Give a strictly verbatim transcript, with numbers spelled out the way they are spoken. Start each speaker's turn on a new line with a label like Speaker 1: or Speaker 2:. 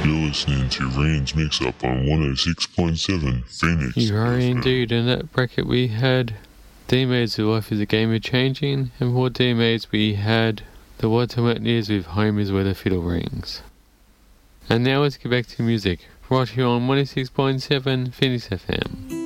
Speaker 1: You're listening to Rain's Mix Up on one oh six point seven Phoenix.
Speaker 2: You are
Speaker 1: F M.
Speaker 2: indeed. In that bracket we had D-Maids with Life is a Game of Changing, and for D-Maids we had The Water Mountaineers with Home is Where the Fiddle Rings. And now let's get back to music, right here on one oh six point seven Phoenix F M.